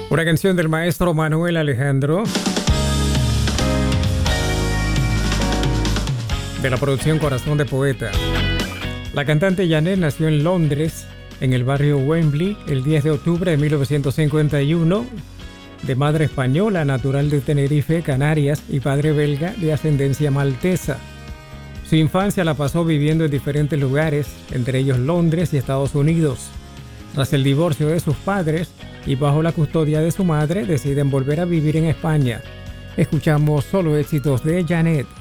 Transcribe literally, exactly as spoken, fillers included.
Una canción del maestro Manuel Alejandro, de la producción Corazón de Poeta. La cantante Janet nació en Londres, en el barrio Wembley, el diez de octubre de mil novecientos cincuenta y uno, de madre española, natural de Tenerife, Canarias, y padre belga de ascendencia maltesa. Su infancia la pasó viviendo en diferentes lugares, entre ellos Londres y Estados Unidos. Tras el divorcio de sus padres y bajo la custodia de su madre, deciden volver a vivir en España. Escuchamos solo éxitos de Janet.